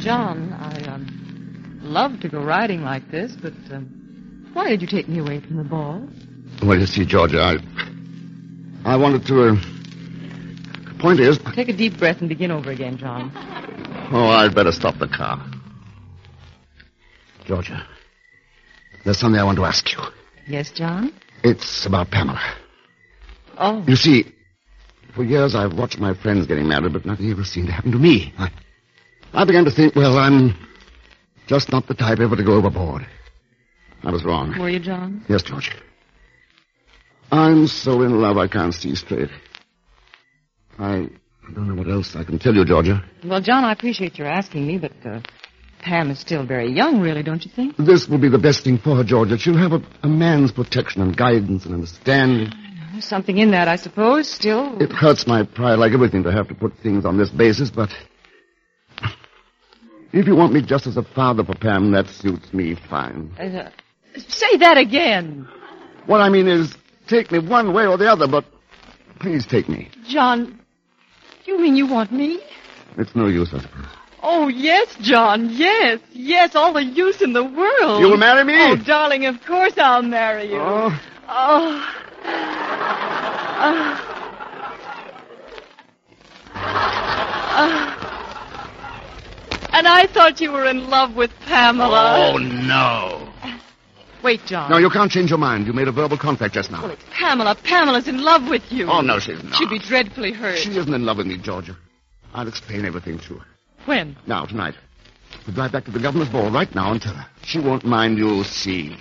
John, I love to go riding like this, but why did you take me away from the ball? Well, you see, Georgia, I wanted to... The point is... Take a deep breath and begin over again, John. Oh, I'd better stop the car. Georgia, there's something I want to ask you. Yes, John? It's about Pamela. Oh. You see, for years I've watched my friends getting married, but nothing ever seemed to happen to me. I began to think, well, I'm just not the type ever to go overboard. I was wrong. Were you, John? Yes, Georgia. I'm so in love I can't see straight. I don't know what else I can tell you, Georgia. Well, John, I appreciate your asking me, but Pam is still very young, really, don't you think? This will be the best thing for her, Georgia. She'll have a man's protection and guidance and understanding. There's something in that, I suppose, still. It hurts my pride like everything to have to put things on this basis, but... If you want me just as a father for Pam, that suits me fine. Say that again. What I mean is, take me one way or the other, but please take me. John, you mean you want me? It's no use, I suppose. Oh, yes, John, yes. Yes, all the use in the world. You will marry me? Oh, darling, of course I'll marry you. Oh. Oh. And I thought you were in love with Pamela. Oh, no. Wait, John. No, you can't change your mind. You made a verbal contract just now. Well, it's Pamela. Pamela's in love with you. Oh, no, she's not. She'd be dreadfully hurt. She isn't in love with me, Georgia. I'll explain everything to her. When? Now, tonight. We'll drive back to the governor's ball right now and tell her. She won't mind, you'll see.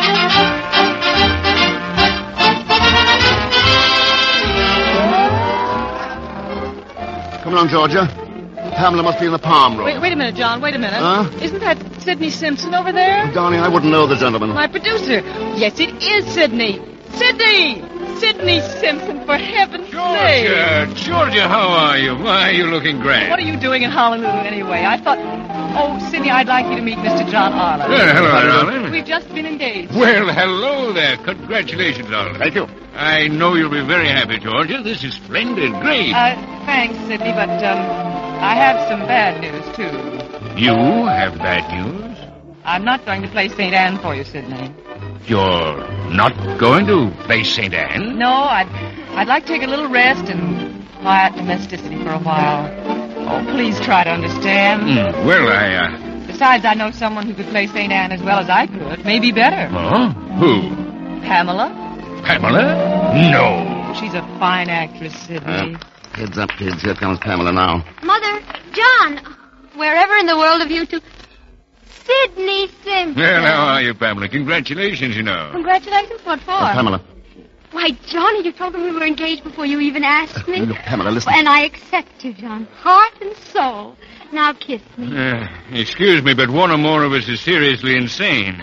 Come on, Georgia. Pamela must be in the palm room. Wait a minute, John. Wait a minute. Huh? Isn't that Sidney Simpson over there? Darling, I wouldn't know the gentleman. My producer. Yes, it is Sidney. Sidney! Sidney Simpson, for heaven's sake. Georgia, how are you? Why, you're looking grand. What are you doing in Honolulu anyway? I thought... Oh, Sidney, I'd like you to meet Mr. John Arlen. Hello, Arlen. We've just been engaged. Well, hello there. Congratulations, Arlen. Thank you. I know you'll be very happy, Georgia. This is splendid. Great. Thanks, Sidney, but, I have some bad news, too. You have bad news? I'm not going to play St. Anne for you, Sidney. You're not going to play St. Anne? No, I'd like to take a little rest and quiet domesticity for a while. Oh, please try to understand. Well, Besides, I know someone who could play St. Anne as well as I could. Maybe better. Huh? Who? Pamela. Pamela? No. She's a fine actress, Sidney. Heads up, kids. Here comes Pamela now. Mother, John, wherever in the world have you two... Sidney Simpson. Well, how are you, Pamela? Congratulations, you know. Congratulations? What for? Pamela. Why, Johnny, you told them we were engaged before you even asked me. Look, Pamela, listen. And I accept you, John. Heart and soul. Now kiss me. Excuse me, but one or more of us is seriously insane.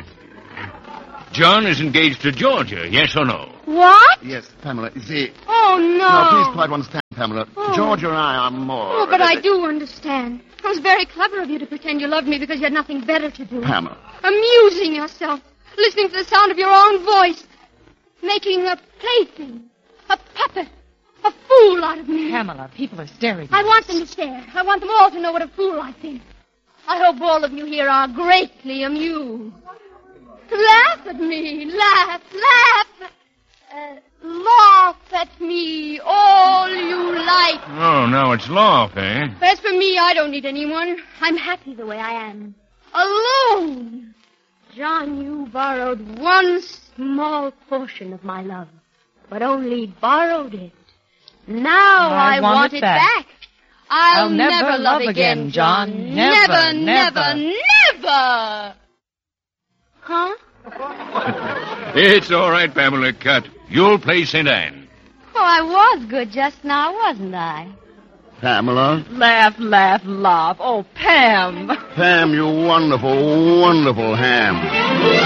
John is engaged to Georgia, yes or no? What? Yes, Pamela. You see... Oh, no. Now, please try to understand, Pamela. Georgia and I are more... Oh, but I do understand. It was very clever of you to pretend you loved me because you had nothing better to do. Pamela. Amusing yourself. Listening to the sound of your own voice. Making a plaything. A puppet. A fool out of me. Pamela, people are staring. I want them to stare. I want them all to know what a fool I've been. I hope all of you here are greatly amused. Laugh at me. Laugh. Laugh at me all you like. Oh, now it's laugh, eh? As for me, I don't need anyone. I'm happy the way I am. Alone. John, you borrowed one small portion of my love, but only borrowed it. Now I want it back. I'll never love again, John. Never. Huh? It's all right, Pamela. Cut. You'll play St. Anne. Oh, I was good just now, wasn't I? Pamela. Laugh. Oh, Pam. Pam, you wonderful, wonderful ham.